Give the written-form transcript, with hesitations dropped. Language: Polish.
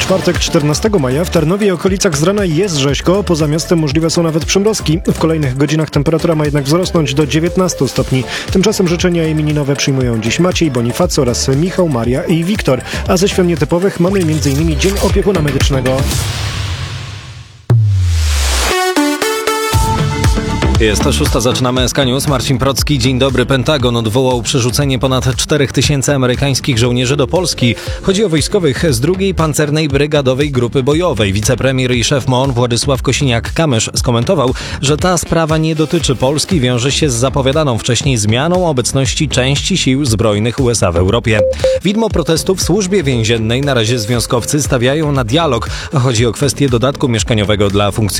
czwartek 14 maja w Tarnowie i okolicach z rana jest rzeźko, poza miastem możliwe są nawet przymrozki. W kolejnych godzinach temperatura ma jednak wzrosnąć do 19 stopni. Tymczasem życzenia imieninowe przyjmują dziś Maciej, Bonifacy oraz Michał, Maria i Wiktor. A ze świąt nietypowych mamy m.in. Dzień Opiekuna Medycznego. Jest 6, zaczynamy SK News. Marcin Procki. Dzień dobry. Pentagon odwołał przerzucenie ponad 4000 amerykańskich żołnierzy do Polski. Chodzi o wojskowych z 2. Pancernej Brygadowej Grupy Bojowej. Wicepremier i szef MON Władysław Kosiniak-Kamysz skomentował, że ta sprawa nie dotyczy Polski, wiąże się z zapowiadaną wcześniej zmianą obecności części sił zbrojnych USA w Europie. Widmo protestu w służbie więziennej na razie związkowcy stawiają na dialog. Chodzi o kwestię dodatku mieszkaniowego dla funkcjonariuszy